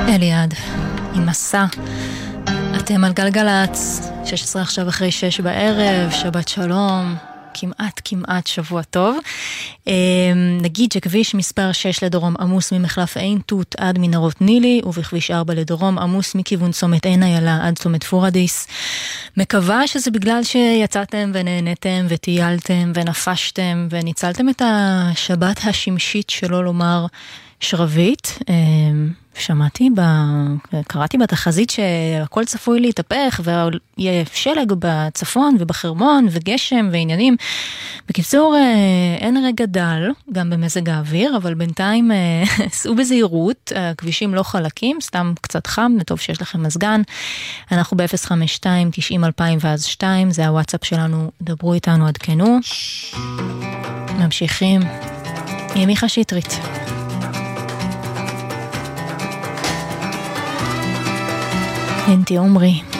אליעד, עם מסע. אתם על גלגלץ, 16 עכשיו אחרי 6 בערב, שבת שלום, כמעט שבוע טוב. נגיד שכביש מספר 6 לדרום עמוס ממחלף עין תות עד מנהרות נילי, ובכביש 4 לדרום עמוס מכיוון צומת עין איילה עד צומת פורדיס. מקווה שזה בגלל שיצאתם ונהנתם וטיילתם ונפשתם וניצלתם את השבת השמשית, שלא לומר שרבית. קראתי בתחזית שהכל צפוי להתהפך ויהיה שלג בצפון ובחרמון וגשם ועניינים. בקיצור, אין רגע דל גם במזג האוויר, אבל בינתיים סעו בזהירות, הכבישים לא חלקים, סתם קצת חם, וטוב שיש לכם מזגן. אנחנו ב-052-90-2002, זה הוואטסאפ שלנו, דברו איתנו, עדכנו. ממשיכים עם מיכה שטרית. انتي عمري